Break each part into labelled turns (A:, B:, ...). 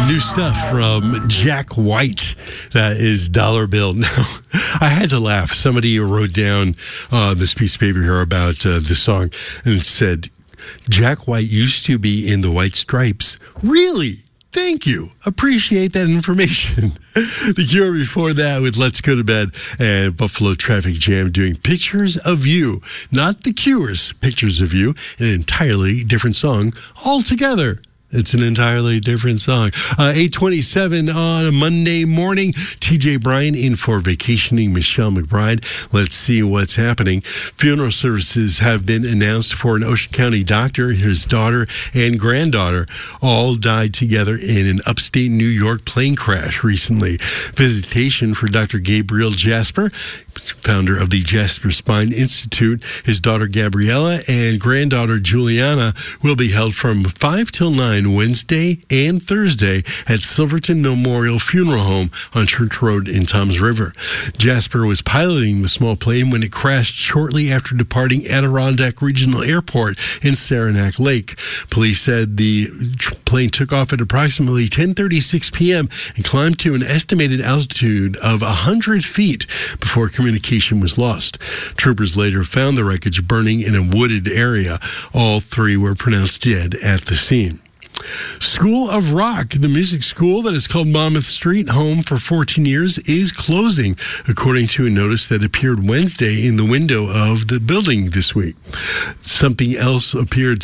A: New stuff from Jack White. That is Dollar Bill. Now, I had to laugh. Somebody wrote down this piece of paper here about the song and said, Jack White used to be in the White Stripes. Really? Thank you. Appreciate that information. The Cure before that with Let's Go to Bed and Buffalo Traffic Jam doing Pictures of You. Not The Cure's Pictures of You, an entirely different song altogether. It's an entirely different song. 8:27 on a Monday morning. TJ Bryan in for vacationing Michelle McBride. Let's see what's happening. Funeral services have been announced for an Ocean County doctor, his daughter, and granddaughter. All died together in an upstate New York plane crash recently. Visitation for Dr. Gabriel Jasper, founder of the Jasper Spine Institute, his daughter Gabriella, and granddaughter Juliana will be held from 5 till 9 Wednesday and Thursday at Silverton Memorial Funeral Home on Church Road in Toms River. Jasper was piloting the small plane when it crashed shortly after departing Adirondack Regional Airport in Saranac Lake. Police said the plane took off at approximately 10:36 p.m. and climbed to an estimated altitude of 100 feet before communication was lost. Troopers later found the wreckage burning in a wooded area. All three were pronounced dead at the scene. School of Rock, the music school that is called Monmouth Street, home for 14 years, is closing, according to a notice that appeared Wednesday in the window of the building this week. Something else also appeared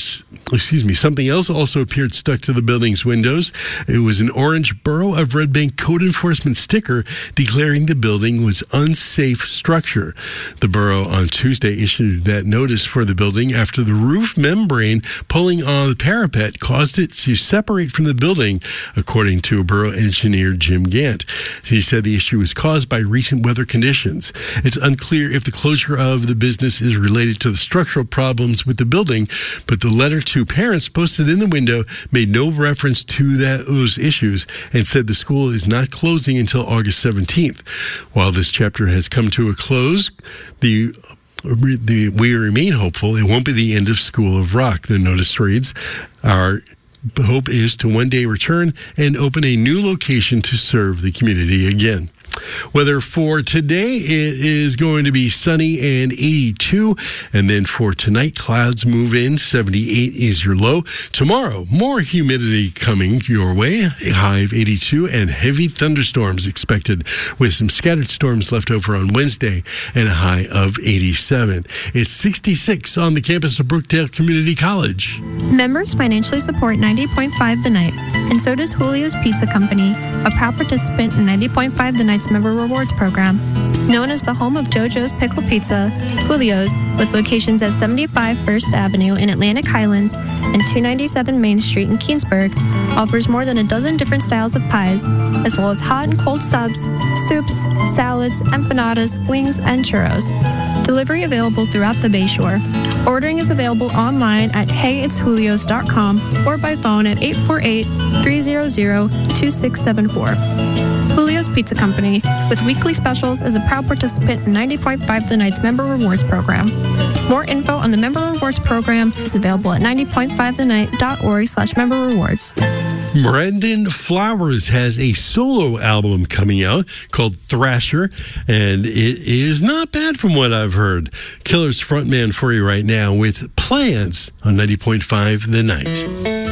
A: stuck to the building's windows. It was an orange Borough of Red Bank code enforcement sticker declaring the building was unsafe structure. The borough on Tuesday issued that notice for the building after the roof membrane pulling on the parapet caused it to separate from the building, according to borough engineer Jim Gant. He said the issue was caused by recent weather conditions. It's unclear if the closure of the business is related to the structural problems with the building, but the letter to parents posted in the window made no reference to those issues and said the school is not closing until August 17th. While this chapter has come to a close, we remain hopeful it won't be the end of School of Rock. The notice reads, our hope is to one day return and open a new location to serve the community again. Weather for today, it is going to be sunny and 82. And then for tonight, clouds move in. 78 is your low. Tomorrow, more humidity coming your way. A high of 82 and heavy thunderstorms expected with some scattered storms left over on Wednesday and a high of 87. It's 66 on the campus of Brookdale Community College.
B: Members financially support 90.5 The Night, and so does Julio's Pizza Company, a proud participant in 90.5 The Night's Member Rewards Program. Known as the home of JoJo's Pickle Pizza, Julio's, with locations at 75 First Avenue in Atlantic Highlands and 297 Main Street in Keensburg, offers more than a dozen different styles of pies, as well as hot and cold subs, soups, salads, empanadas, wings, and churros. Delivery available throughout the Bayshore. Ordering is available online at heyitsjulios.com or by phone at 848-300-2674. Julio's Pizza Company, with weekly specials, is a proud participant in 90.5 The Night's Member Rewards Program. More info on the Member Rewards Program is available at 90.5thennight.org/member rewards.
A: Brendan Flowers has a solo album coming out called Thrasher, and it is not bad from what I've heard. Killer's frontman for you right now with Plans on 90.5 The Night.